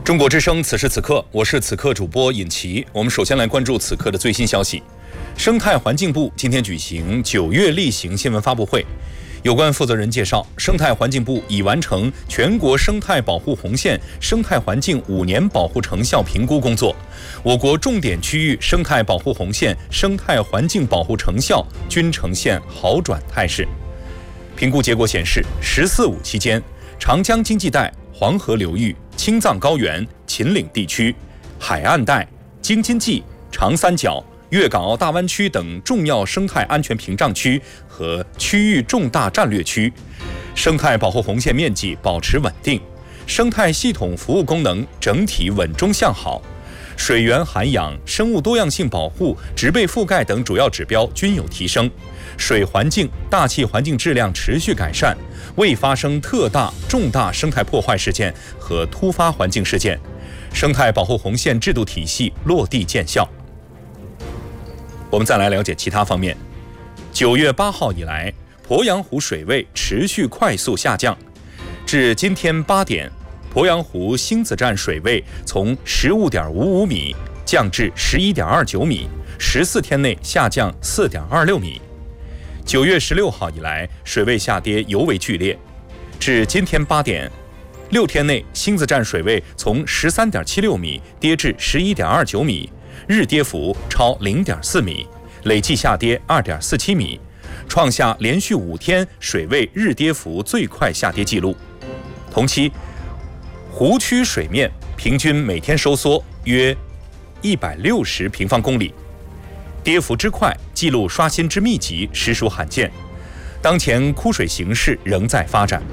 中国之声，此时此刻，我是此刻主播尹奇。我们首先来关注此刻的最新消息。生态环境部今天举行9月例行新闻发布会，有关负责人介绍，生态环境部已完成全国生态保护红线生态环境5年保护成效评估工作，我国重点区域生态保护红线生态环境保护成效均呈现好转态势。评估结果显示，“14·5”期间，长江经济带、黄河流域、青藏高原、秦岭地区、海岸带、京津冀、长三角、粤港澳大湾区等重要生态安全屏障区和区域重大战略区，生态保护红线面积保持稳定，生态系统服务功能整体稳中向好，水源涵养、生物多样性保护、植被覆盖等主要指标均有提升，水环境、大气环境质量持续改善，未发生特大、重大生态破坏事件和突发环境事件，生态保护红线制度体系落地见效。我们再来了解其他方面。9月8号以来，鄱阳湖水位持续快速下降，至今天8点，鄱阳湖星子站水位从15.55米降至11.29米，14天内下降4.26米。9月16号以来，水位下跌尤为剧烈，至今天8点，6天内星子站水位从13.76米跌至11.29米，日跌幅超0.4米，累计下跌2.47米，创下连续5天水位日跌幅最快下跌记录。同期，湖区水面平均每天收缩约160平方公里，跌幅之快、记录刷新之密集实属罕见。当前枯水形势仍在发展。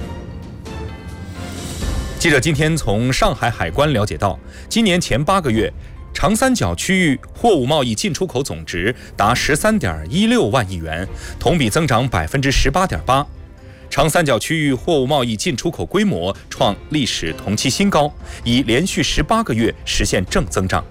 记者今天从上海海关了解到，今年前8个月，长三角区域货物贸易进出口总值达13.16万亿元，同比增长18.8%。长三角区域货物贸易进出口规模创历史同期新高，已连续18个月实现正增长。